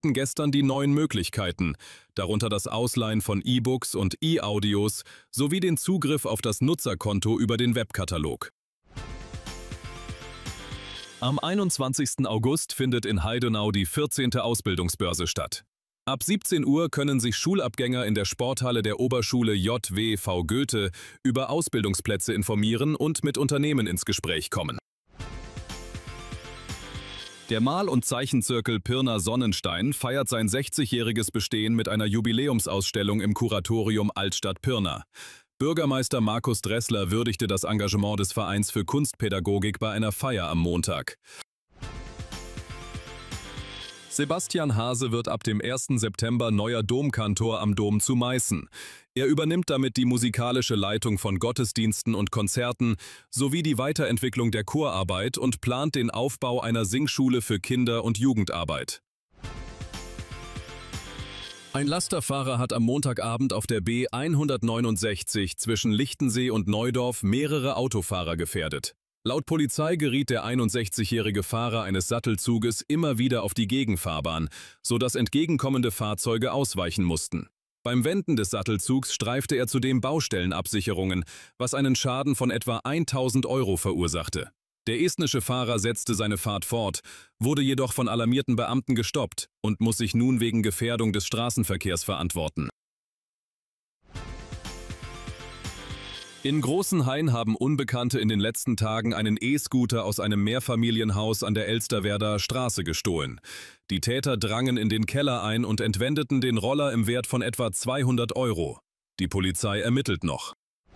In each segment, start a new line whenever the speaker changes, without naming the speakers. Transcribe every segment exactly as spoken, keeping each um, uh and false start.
entdeckten gestern die neuen Möglichkeiten, darunter das Ausleihen von E-Books und E-Audios sowie den Zugriff auf das Nutzerkonto über den Webkatalog. Am einundzwanzigsten August findet in Heidenau die vierzehnte Ausbildungsbörse statt. Ab siebzehn Uhr können sich Schulabgänger in der Sporthalle der Oberschule J W V Goethe über Ausbildungsplätze informieren und mit Unternehmen ins Gespräch kommen. Der Mal- und Zeichenzirkel Pirna Sonnenstein feiert sein sechzigjähriges Bestehen mit einer Jubiläumsausstellung im Kuratorium Altstadt Pirna. Bürgermeister Markus Dressler würdigte das Engagement des Vereins für Kunstpädagogik bei einer Feier am Montag. Sebastian Hase wird ab dem ersten September neuer Domkantor am Dom zu Meißen. Er übernimmt damit die musikalische Leitung von Gottesdiensten und Konzerten sowie die Weiterentwicklung der Chorarbeit und plant den Aufbau einer Singschule für Kinder- und Jugendarbeit. Ein Lasterfahrer hat am Montagabend auf der B hundertneunundsechzig zwischen Lichtensee und Neudorf mehrere Autofahrer gefährdet. Laut Polizei geriet der einundsechzigjährige Fahrer eines Sattelzuges immer wieder auf die Gegenfahrbahn, sodass entgegenkommende Fahrzeuge ausweichen mussten. Beim Wenden des Sattelzugs streifte er zudem Baustellenabsicherungen, was einen Schaden von etwa tausend Euro verursachte. Der estnische Fahrer setzte seine Fahrt fort, wurde jedoch von alarmierten Beamten gestoppt und muss sich nun wegen Gefährdung des Straßenverkehrs verantworten. In Großenhain haben Unbekannte in den letzten Tagen einen E-Scooter aus einem Mehrfamilienhaus an der Elsterwerder Straße gestohlen. Die Täter drangen in den Keller ein und entwendeten den Roller im Wert von etwa zweihundert Euro. Die Polizei ermittelt noch.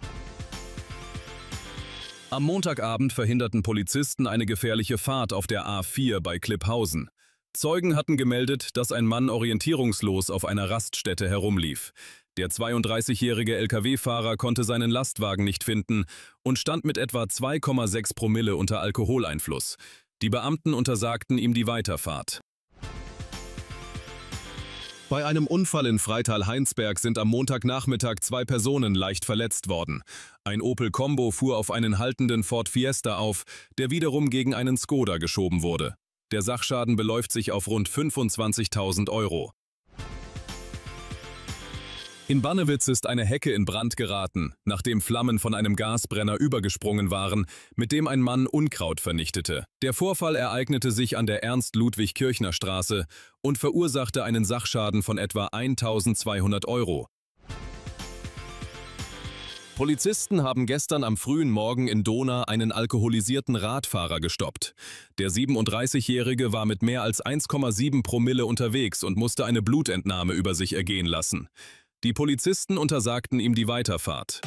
Am Montagabend verhinderten Polizisten eine gefährliche Fahrt auf der A vier bei Klipphausen. Zeugen hatten gemeldet, dass ein Mann orientierungslos auf einer Raststätte herumlief. Der zweiunddreißigjährige L K W-Fahrer konnte seinen Lastwagen nicht finden und stand mit etwa zwei Komma sechs Promille unter Alkoholeinfluss. Die Beamten untersagten ihm die Weiterfahrt. Bei einem Unfall in Freital-Heinsberg sind am Montagnachmittag zwei Personen leicht verletzt worden. Ein Opel Combo fuhr auf einen haltenden Ford Fiesta auf, der wiederum gegen einen Skoda geschoben wurde. Der Sachschaden beläuft sich auf rund fünfundzwanzigtausend Euro. In Bannewitz ist eine Hecke in Brand geraten, nachdem Flammen von einem Gasbrenner übergesprungen waren, mit dem ein Mann Unkraut vernichtete. Der Vorfall ereignete sich an der Ernst-Ludwig-Kirchner-Straße und verursachte einen Sachschaden von etwa eintausendzweihundert Euro. Polizisten haben gestern am frühen Morgen in Dohna einen alkoholisierten Radfahrer gestoppt. Der siebenunddreißigjährige war mit mehr als eins Komma sieben Promille unterwegs und musste eine Blutentnahme über sich ergehen lassen. Die Polizisten untersagten ihm die Weiterfahrt.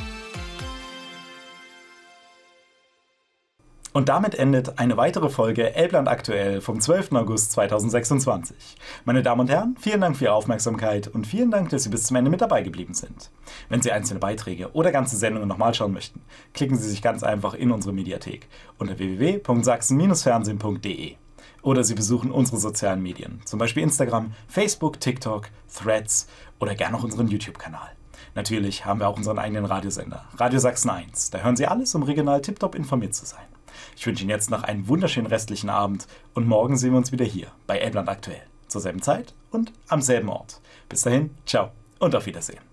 Und damit endet eine weitere Folge Elbland aktuell vom zwölften August zweitausendsechsundzwanzig. Meine Damen und Herren, vielen Dank für Ihre Aufmerksamkeit und vielen Dank, dass Sie bis zum Ende mit dabei geblieben sind. Wenn Sie einzelne Beiträge oder ganze Sendungen nochmal schauen möchten, klicken Sie sich ganz einfach in unsere Mediathek unter w w w punkt sachsen Bindestrich fernsehen punkt de. Oder Sie besuchen unsere sozialen Medien, zum Beispiel Instagram, Facebook, TikTok, Threads oder gerne auch unseren YouTube-Kanal. Natürlich haben wir auch unseren eigenen Radiosender, Radio Sachsen eins. Da hören Sie alles, um regional tiptop informiert zu sein. Ich wünsche Ihnen jetzt noch einen wunderschönen restlichen Abend und morgen sehen wir uns wieder hier bei Elbland aktuell. Zur selben Zeit und am selben Ort. Bis dahin, ciao und auf Wiedersehen.